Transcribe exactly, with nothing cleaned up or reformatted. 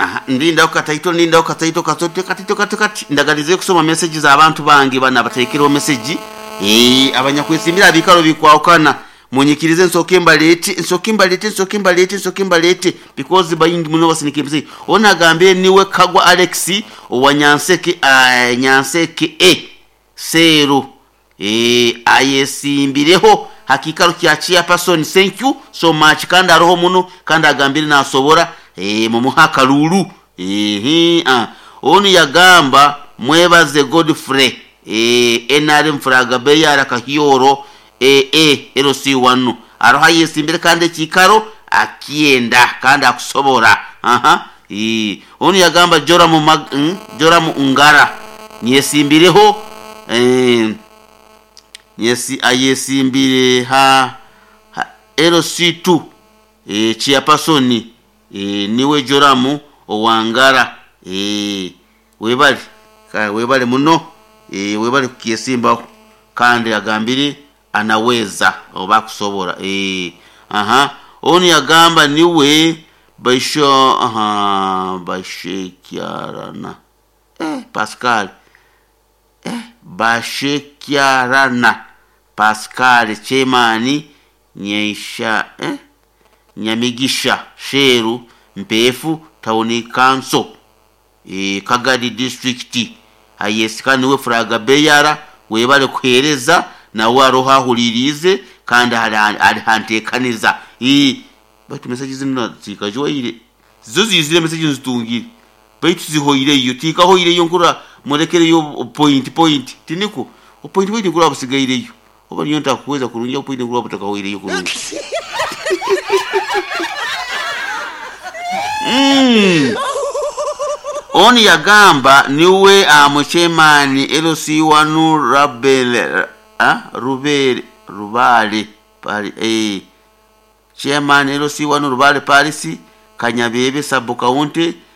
aha ndinda okataito ndinda okataito katote katito katikati ndagalize kusoma messages abantu bange bana batekero message eh abanya kwesimbira bikalo bikwawukana munyikirize nsokemba leti nsokemba leti nsokemba leti nsokemba leti because bayingi muno basinikimze ona gambe niwe Kagwa Alex owanyanseke uh, nyanseke e seru eh ayesimbireho hakikaro kyachiya person thank you so much kanda roho muno kanda agambire nasobora eh mu muhakalulu eh ah onu yagamba mwebaze Godfrey eh enare Fraga Beyara kahiyoro eh eh L C one aroha yesimbire kande kikaro akienda kanda akusobora aha eh onu yagamba Joramu mag, mm, Joramu Ungara nyesimbireho eh yesi ayesimbire ha, ha L C two eh chairperson eh niwe Joramu Owangara eh webali ka webali muno eh webali kuyesimba kandi agambire anaweza oba kusobora eh aha oni yagamba niwe baisho aha bashekiarana eh Pascal eh bashekiarana Pascal Chemani Nyeisha eh Nyamigisha Sheru Mpefu Tauni Council eh Kagadi district ayesikani we Fraga Beyara webale kuhereza na waroha hulirize kandi ali hantekaniza eh batu messages nina zikajoire zozi zile messages zitungire baitu zihoire iyo tika hoire iyo nkura murekere yo point point tiniko point point nkura busigaire iyo oba nyonta kuweza kurunja point nkura butaka hoire iyo kurunja mm oni yagamba niwe amuchemani L C one Rabel ah Rubere Rubale pali eh chairman L C one Rubale Paris Kanyabebe Sub County